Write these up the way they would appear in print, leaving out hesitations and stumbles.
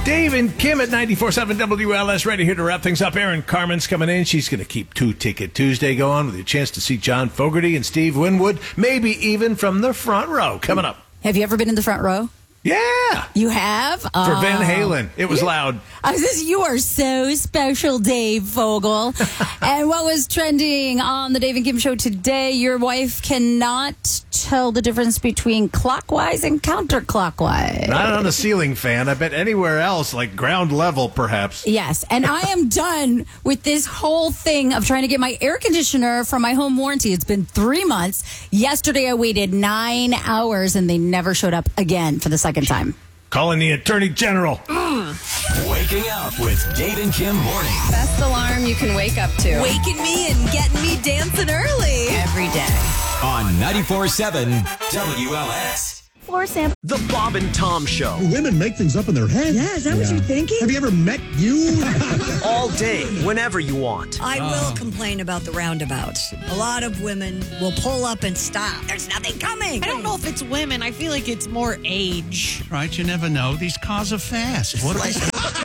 Dave and Kim at 94.7 WLS, ready here to wrap things up. Erin Carmen's coming in. She's going to keep Two Ticket Tuesday going with a chance to see John Fogerty and Steve Winwood, maybe even from the front row. Coming up. Have you ever been in the front row? Yeah. You have? For Van Halen. It was loud. You are so special, Dave Fogel. And what was trending on the Dave and Kim show today? Your wife cannot tell the difference between clockwise and counterclockwise. Not on a ceiling fan. I bet anywhere else, like ground level, perhaps. Yes. And I am done with this whole thing of trying to get my air conditioner from my home warranty. It's been 3 months. Yesterday, I waited 9 hours, and they never showed up again for the second time. Calling the Attorney General. Waking up with Dave and Kim mornings. Best alarm you can wake up to. Waking me and getting me dancing early. Every day. On 94.7 WLS. The Bob and Tom Show. Women make things up in their head. Yeah, is that what you're thinking? Have you ever met you? All day, whenever you want. I will complain about the roundabouts. A lot of women will pull up and stop. There's nothing coming. I don't know if it's women. I feel like it's more age. Right, you never know. These cars are fast. What They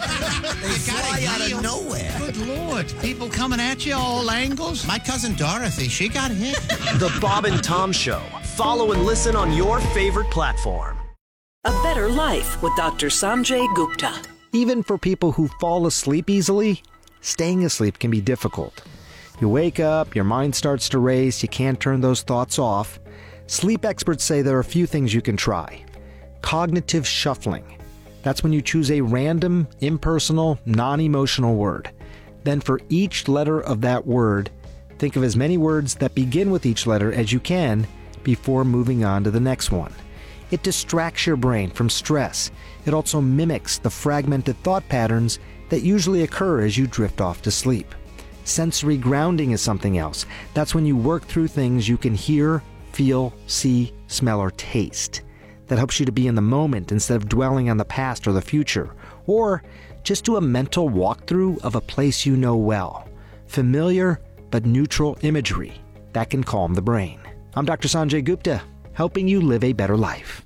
fly out of nowhere. Good Lord. People coming at you all angles. My cousin Dorothy, she got hit. The Bob and Tom Show. Follow and listen on your favorite platform. A better life with Dr. Sanjay Gupta. Even for people who fall asleep easily, staying asleep can be difficult. You wake up, your mind starts to race, you can't turn those thoughts off. Sleep experts say there are a few things you can try. Cognitive shuffling. That's when you choose a random, impersonal, non-emotional word. Then for each letter of that word, think of as many words that begin with each letter as you can before moving on to the next one. It distracts your brain from stress. It also mimics the fragmented thought patterns that usually occur as you drift off to sleep. Sensory grounding is something else. That's when you work through things you can hear, feel, see, smell, or taste. That helps you to be in the moment instead of dwelling on the past or the future. Or just do a mental walkthrough of a place you know well. Familiar but neutral imagery. That can calm the brain. I'm Dr. Sanjay Gupta, helping you live a better life.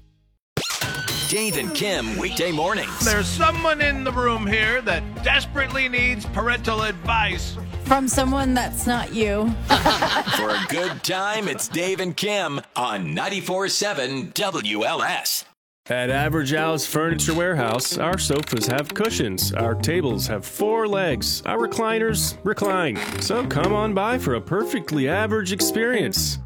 Dave and Kim, weekday mornings. There's someone in the room here that desperately needs parental advice. From someone that's not you. For a good time, it's Dave and Kim on 94.7 WLS. At Average Al's Furniture Warehouse, our sofas have cushions, our tables have 4 legs, our recliners recline. So come on by for a perfectly average experience.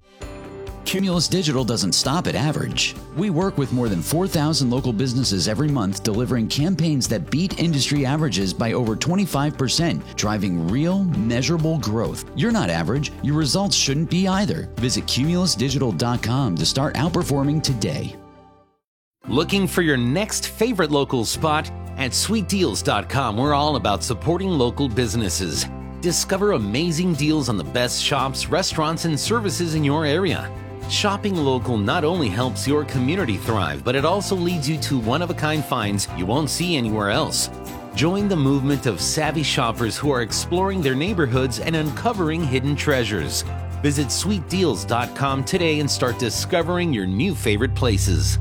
Cumulus Digital doesn't stop at average. We work with more than 4,000 local businesses every month, delivering campaigns that beat industry averages by over 25%, driving real, measurable growth. You're not average. Your results shouldn't be either. Visit cumulusdigital.com to start outperforming today. Looking for your next favorite local spot? At sweetdeals.com, we're all about supporting local businesses. Discover amazing deals on the best shops, restaurants, and services in your area. Shopping local not only helps your community thrive, but it also leads you to one-of-a-kind finds you won't see anywhere else. Join the movement of savvy shoppers who are exploring their neighborhoods and uncovering hidden treasures. Visit sweetdeals.com today and start discovering your new favorite places.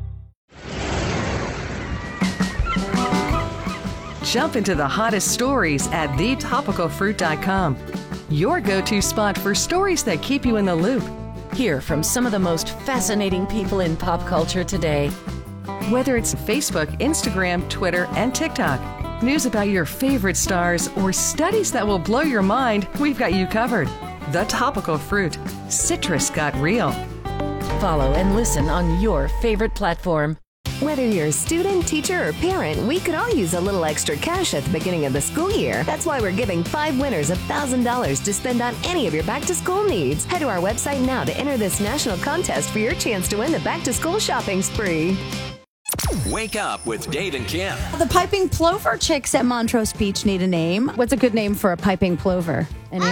Jump into the hottest stories at thetopicalfruit.com. Your go-to spot for stories that keep you in the loop. Hear from some of the most fascinating people in pop culture today. Whether it's Facebook, Instagram, Twitter, and TikTok, news about your favorite stars, or studies that will blow your mind, we've got you covered. The Topical Fruit. Citrus got real. Follow and listen on your favorite platform. Whether you're a student, teacher, or parent, we could all use a little extra cash at the beginning of the school year. That's why we're giving 5 winners $1,000 to spend on any of your back-to-school needs. Head to our website now to enter this national contest for your chance to win the back-to-school shopping spree. Wake up with Dave and Kim. The piping plover chicks at Montrose Beach need a name. What's a good name for a piping plover?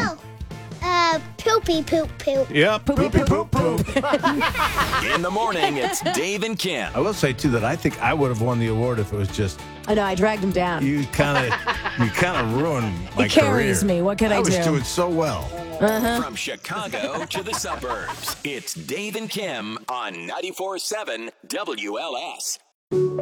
Poopy poop poop. Yeah, poopy poop poop. In the morning, it's Dave and Kim. I will say, too, that I think I would have won the award if it was just... I know, I dragged him down. You kind of ruined my career. He carries me. What can I do? I was doing so well. From Chicago to the suburbs, it's Dave and Kim on 94.7 WLS.